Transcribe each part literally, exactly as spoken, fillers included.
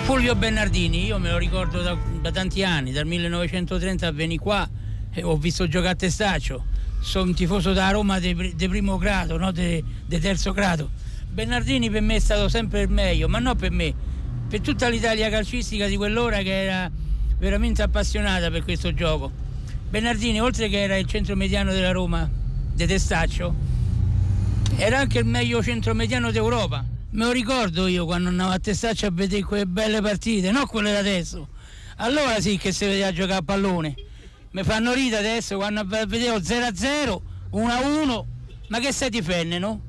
Fulvio Bernardini, io me lo ricordo da, da tanti anni, dal millenovecentotrenta veni qua e ho visto giocare a Testaccio. Sono un tifoso da Roma di primo grado, no? di terzo grado. Bernardini per me è stato sempre il meglio, ma non per me, per tutta l'Italia calcistica di quell'ora che era veramente appassionata per questo gioco. Bernardini, oltre che era il centromediano della Roma, di Testaccio, era anche il meglio centromediano d'Europa. Me lo ricordo io quando andavo a Testaccio a vedere quelle belle partite, non quelle da adesso. Allora sì che si vedeva giocare a pallone. Mi fanno ridere adesso quando vedevo zero a zero, uno a uno, ma che sei di fenne, no?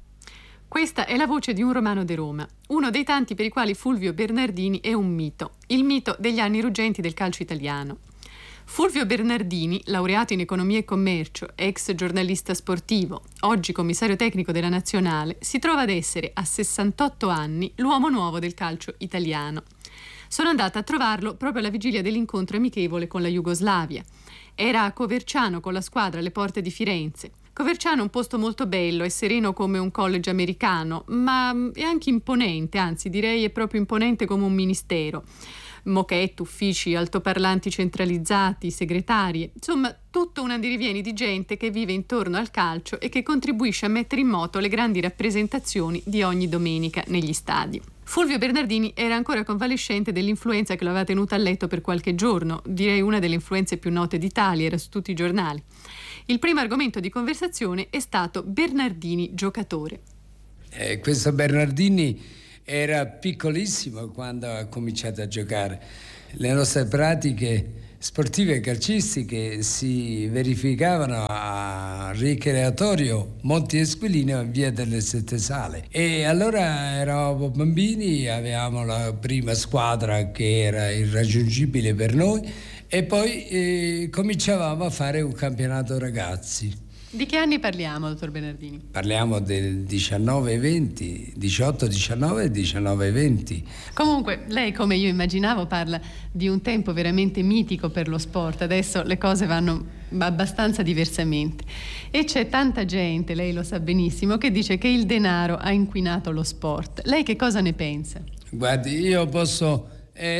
Questa è la voce di un romano di Roma, uno dei tanti per i quali Fulvio Bernardini è un mito, il mito degli anni ruggenti del calcio italiano. Fulvio Bernardini, laureato in economia e commercio, ex giornalista sportivo, oggi commissario tecnico della Nazionale, si trova ad essere, a sessantotto anni, l'uomo nuovo del calcio italiano. Sono andata a trovarlo proprio alla vigilia dell'incontro amichevole con la Jugoslavia. Era a Coverciano con la squadra alle porte di Firenze. Coverciano è un posto molto bello, è sereno come un college americano, ma è anche imponente, anzi direi è proprio imponente come un ministero. Moquette, uffici, altoparlanti centralizzati, segretarie, insomma tutto un andirivieni di gente che vive intorno al calcio e che contribuisce a mettere in moto le grandi rappresentazioni di ogni domenica negli stadi. Fulvio Bernardini era ancora convalescente dell'influenza che lo aveva tenuto a letto per qualche giorno, direi una delle influenze più note d'Italia, era su tutti i giornali. Il primo argomento di conversazione è stato Bernardini giocatore. Eh, questo Bernardini era piccolissimo quando ha cominciato a giocare. Le nostre pratiche sportive e calcistiche si verificavano a Ricreatorio Monti Esquilino in via delle Sette Sale. E allora eravamo bambini, avevamo la prima squadra che era irraggiungibile per noi e poi eh, cominciavamo a fare un campionato ragazzi. Di che anni parliamo, dottor Bernardini? Parliamo del diciannove venti, diciotto diciannove e diciannove venti. Comunque, lei, come io immaginavo, parla di un tempo veramente mitico per lo sport. Adesso le cose vanno abbastanza diversamente. E c'è tanta gente, lei lo sa benissimo, che dice che il denaro ha inquinato lo sport. Lei che cosa ne pensa? Guardi, io posso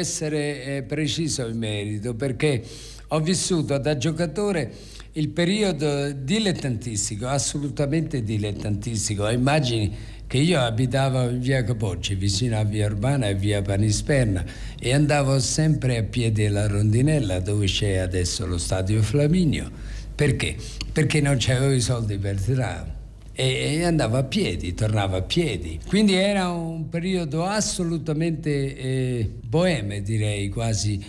essere preciso in merito, perché ho vissuto da giocatore il periodo dilettantistico, assolutamente dilettantistico. Immagini che io abitavo in via Capocci, vicino a via Urbana e via Panisperna, e andavo sempre a piedi alla Rondinella, dove c'è adesso lo stadio Flaminio. Perché? Perché non c'avevo i soldi per tirare. E andavo a piedi, tornavo a piedi. Quindi era un periodo assolutamente eh, boeme, direi, quasi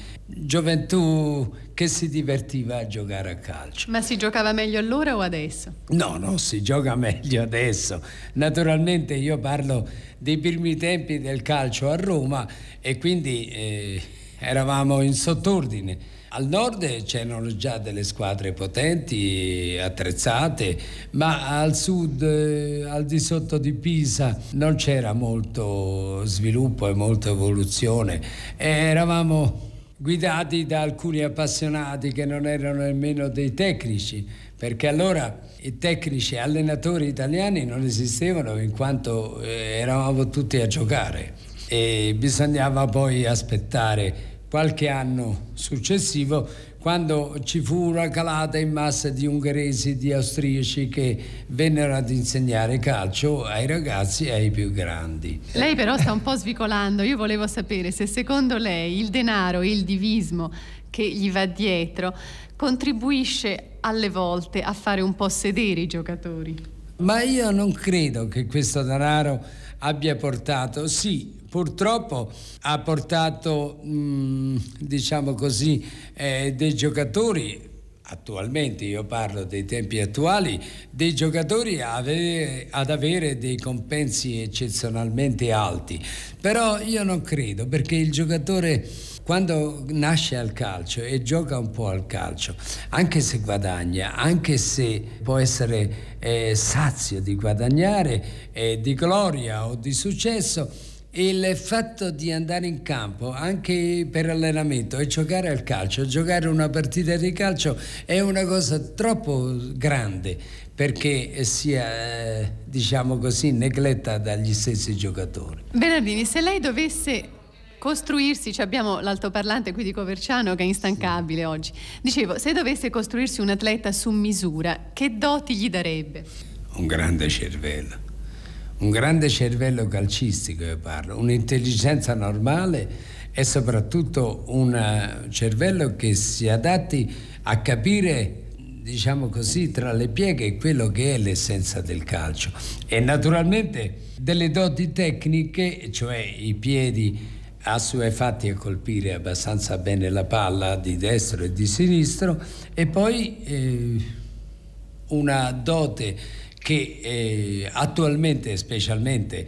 gioventù che si divertiva a giocare a calcio. Ma si giocava meglio allora o adesso? No, no, si gioca meglio adesso. Naturalmente io parlo dei primi tempi del calcio a Roma e quindi eh, eravamo in sottordine. Al nord c'erano già delle squadre potenti, attrezzate, ma al sud, al di sotto di Pisa, non c'era molto sviluppo e molta evoluzione. E eravamo guidati da alcuni appassionati che non erano nemmeno dei tecnici, perché allora i tecnici allenatori italiani non esistevano, in quanto eravamo tutti a giocare e bisognava poi aspettare qualche anno successivo, quando ci fu una calata in massa di ungheresi, di austriaci che vennero ad insegnare calcio ai ragazzi e ai più grandi. Lei però sta un po' svicolando. Io volevo sapere se secondo lei il denaro e il divismo che gli va dietro contribuisce alle volte a fare un po' sedere i giocatori. Ma io non credo che questo denaro abbia portato, sì, purtroppo ha portato, mh, diciamo così, eh, dei giocatori, attualmente io parlo dei tempi attuali, dei giocatori a avere, ad avere dei compensi eccezionalmente alti. Però io non credo, perché il giocatore quando nasce al calcio e gioca un po' al calcio, anche se guadagna, anche se può essere eh, sazio di guadagnare, eh, di gloria o di successo, il fatto di andare in campo anche per allenamento e giocare al calcio, giocare una partita di calcio è una cosa troppo grande perché sia, eh, diciamo così, negletta dagli stessi giocatori. Bernardini, se lei dovesse Costruirsi, cioè abbiamo l'altoparlante qui di Coverciano che è instancabile, sì. Oggi. Dicevo, se dovesse costruirsi un atleta su misura, che doti gli darebbe? Un grande cervello, un grande cervello calcistico, io parlo, un'intelligenza normale e soprattutto un cervello che si adatti a capire, diciamo così, tra le pieghe quello che è l'essenza del calcio e naturalmente delle doti tecniche, cioè i piedi assuefatti a colpire abbastanza bene la palla di destro e di sinistro e poi eh, una dote che eh, attualmente specialmente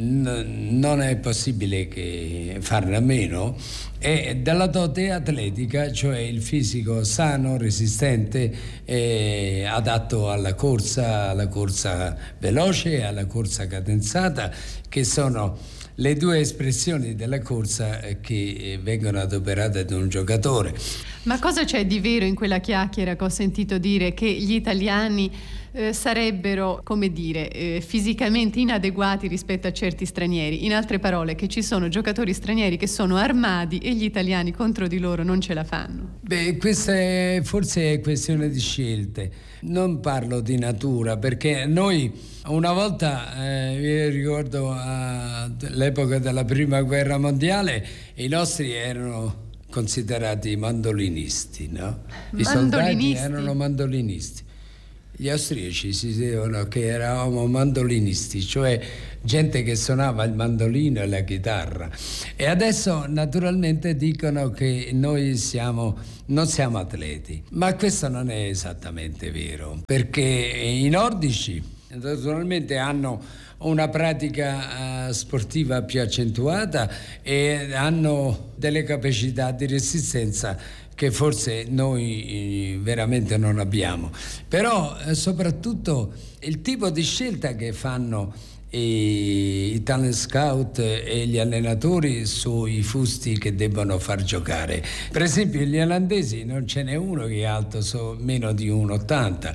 n- non è possibile che farne a meno è della dote atletica, cioè il fisico sano, resistente, eh, adatto alla corsa, alla corsa veloce e alla corsa cadenzata, che sono le due espressioni della corsa che vengono adoperate da un giocatore. Ma cosa c'è di vero in quella chiacchiera che ho sentito dire che gli italiani eh, sarebbero, come dire, eh, fisicamente inadeguati rispetto a certi stranieri? In altre parole, che ci sono giocatori stranieri che sono armati e gli italiani contro di loro non ce la fanno? Beh, questa è forse è questione di scelte. Non parlo di natura, perché noi una volta, eh, io ricordo all'epoca della prima guerra mondiale, i nostri erano considerati mandolinisti, no? I soldati erano mandolinisti. Gli austriaci si dicevano che eravamo mandolinisti, cioè gente che suonava il mandolino e la chitarra. E adesso naturalmente dicono che noi siamo, non siamo atleti, ma questo non è esattamente vero, perché i nordici naturalmente hanno una pratica uh, sportiva più accentuata e hanno delle capacità di resistenza che forse noi eh, veramente non abbiamo. Però eh, soprattutto il tipo di scelta che fanno i, i talent scout e gli allenatori sui fusti che debbono far giocare. Per esempio gli olandesi non ce n'è uno che è alto so, meno di uno virgola ottanta.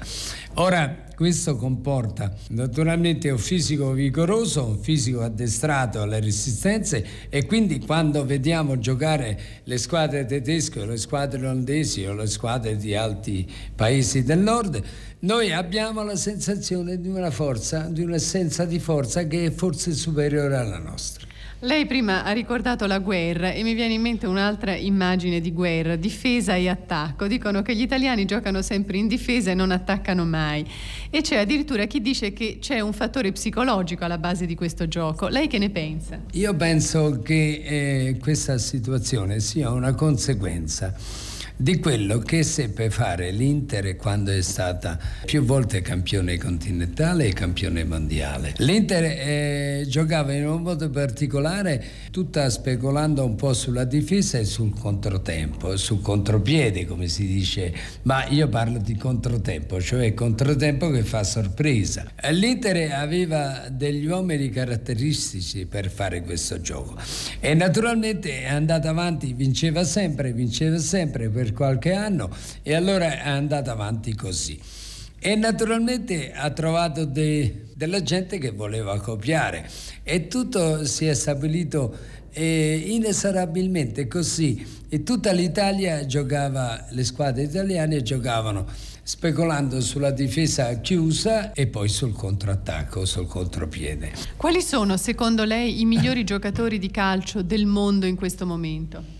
Ora questo comporta naturalmente un fisico vigoroso, un fisico addestrato alle resistenze e quindi quando vediamo giocare le squadre tedesche o le squadre olandesi o le squadre di altri paesi del nord, noi abbiamo la sensazione di una forza, di un'essenza di forza che è forse superiore alla nostra. Lei prima ha ricordato la guerra e mi viene in mente un'altra immagine di guerra, difesa e attacco. Dicono che gli italiani giocano sempre in difesa e non attaccano mai. E c'è addirittura chi dice che c'è un fattore psicologico alla base di questo gioco. Lei che ne pensa? Io penso che eh, questa situazione sia una conseguenza di quello che seppe fare l'Inter quando è stata più volte campione continentale e campione mondiale. L'Inter eh, giocava in un modo particolare, tutta speculando un po' sulla difesa e sul controtempo, sul contropiede come si dice, ma io parlo di controtempo, cioè controtempo che fa sorpresa. L'Inter aveva degli uomini caratteristici per fare questo gioco e naturalmente è andata avanti, vinceva sempre, vinceva sempre per qualche anno e allora è andata avanti così e naturalmente ha trovato de, della gente che voleva copiare e tutto si è stabilito eh, inesorabilmente così e tutta l'Italia giocava, le squadre italiane giocavano speculando sulla difesa chiusa e poi sul controattacco, sul contropiede. Quali sono secondo lei i migliori giocatori di calcio del mondo in questo momento?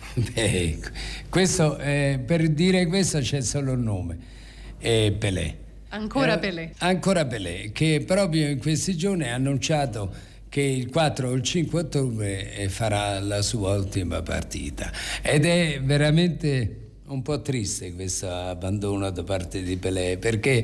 Beh, questo, eh, per dire questo c'è solo un nome, è Pelé. Ancora eh, Pelé. Ancora Pelé, che proprio in questi giorni ha annunciato che il quattro o il cinque ottobre farà la sua ultima partita. Ed è veramente un po' triste questo abbandono da parte di Pelé, perché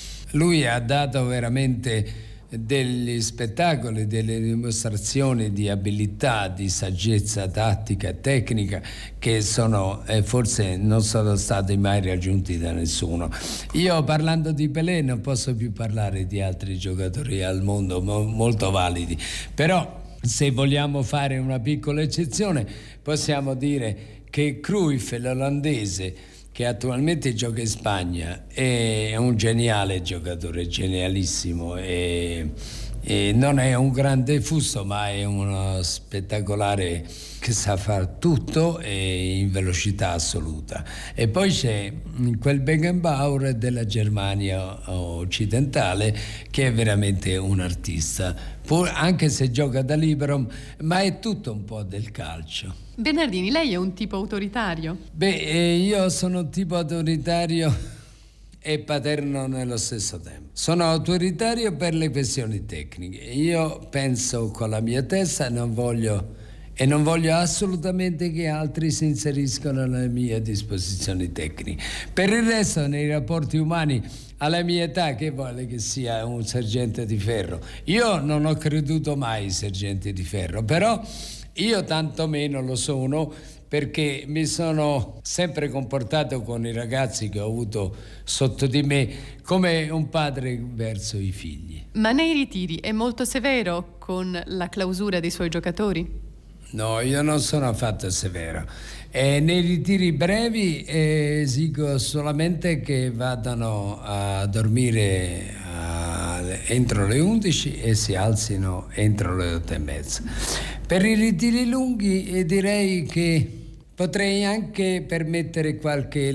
lui ha dato veramente degli spettacoli, delle dimostrazioni di abilità, di saggezza tattica e tecnica che sono eh, forse non sono stati mai raggiunti da nessuno. Io parlando di Pelé non posso più parlare di altri giocatori al mondo mo- molto validi, però se vogliamo fare una piccola eccezione possiamo dire che Cruyff, l'olandese, che attualmente gioca in Spagna, è un geniale giocatore, genialissimo, e E non è un grande fusto, ma è uno spettacolare che sa fare tutto e in velocità assoluta. E poi c'è quel Beckenbauer della Germania occidentale, che è veramente un artista, pur, anche se gioca da libero, ma è tutto un po' del calcio. Bernardini, lei è un tipo autoritario? Beh, eh, io sono un tipo autoritario e paterno nello stesso tempo. Sono autoritario per le questioni tecniche. Io penso con la mia testa, non voglio e non voglio assolutamente che altri si inseriscano alle mie disposizioni tecniche. Per il resto, nei rapporti umani, alla mia età, che vuole che sia un sergente di ferro? Io non ho creduto mai ai sergenti di ferro, però io tantomeno lo sono, perché mi sono sempre comportato con i ragazzi che ho avuto sotto di me come un padre verso i figli. Ma nei ritiri è molto severo con la clausura dei suoi giocatori? No, io non sono affatto severo. E nei ritiri brevi eh, esigo solamente che vadano a dormire a, entro le undici e si alzino entro le otto e mezza. Per i ritiri lunghi eh, direi che potrei anche permettere qualche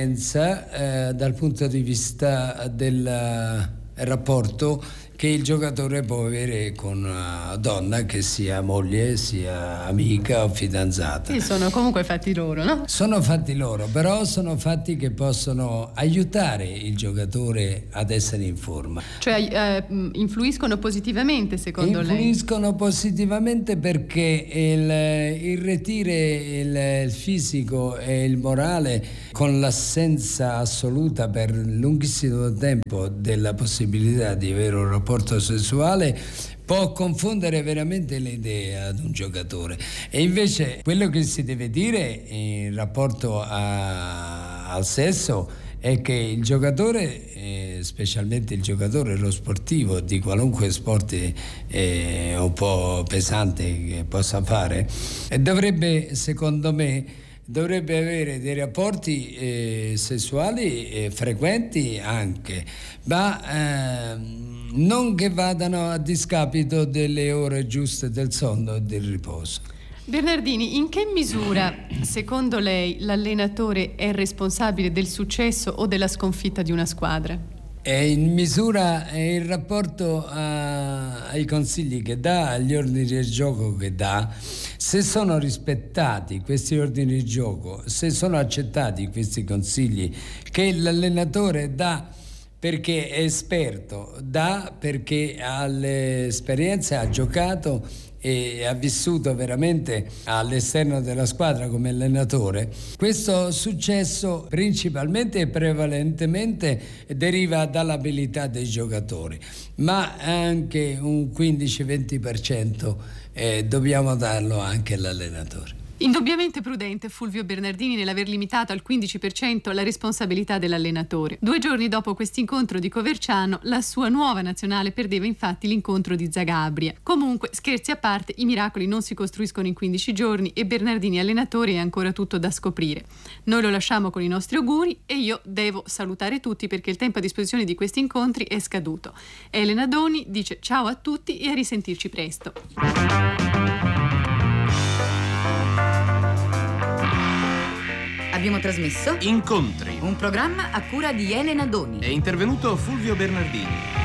licenza eh, dal punto di vista del rapporto che il giocatore può avere con una donna, che sia moglie, sia amica o fidanzata. Sì, sono comunque fatti loro, no? Sono fatti loro, però sono fatti che possono aiutare il giocatore ad essere in forma. Cioè eh, influiscono positivamente, secondo influiscono lei? Influiscono positivamente perché il, il retire il, il fisico e il morale, con l'assenza assoluta per lunghissimo tempo della possibilità di avere un rapporto sessuale, può confondere veramente le idee ad un giocatore. E invece quello che si deve dire in rapporto a, al sesso è che il giocatore, eh, specialmente il giocatore, lo sportivo di qualunque sport eh, un po' pesante che possa fare, eh, dovrebbe, secondo me, dovrebbe avere dei rapporti eh, sessuali eh, frequenti anche, ma eh, non che vadano a discapito delle ore giuste del sonno e del riposo. Bernardini, in che misura, secondo lei, l'allenatore è responsabile del successo o della sconfitta di una squadra? È in misura è il rapporto a, ai consigli che dà, agli ordini di gioco che dà. Se sono rispettati questi ordini di gioco, se sono accettati questi consigli che l'allenatore dà perché è esperto, dà perché ha l'esperienza, ha giocato e ha vissuto veramente all'esterno della squadra come allenatore, questo successo principalmente e prevalentemente deriva dall'abilità dei giocatori, ma anche un quindici venti per cento eh, dobbiamo darlo anche all'allenatore. Indubbiamente prudente Fulvio Bernardini nell'aver limitato al quindici per cento la responsabilità dell'allenatore. Due giorni dopo quest'incontro di Coverciano, la sua nuova nazionale perdeva infatti l'incontro di Zagabria. Comunque, scherzi a parte, i miracoli non si costruiscono in quindici giorni e Bernardini allenatore è ancora tutto da scoprire. Noi lo lasciamo con i nostri auguri e io devo salutare tutti perché il tempo a disposizione di questi incontri è scaduto. Elena Doni dice ciao a tutti e a risentirci presto. Abbiamo trasmesso Incontri, un programma a cura di Elena Doni. è intervenuto Fulvio Bernardini.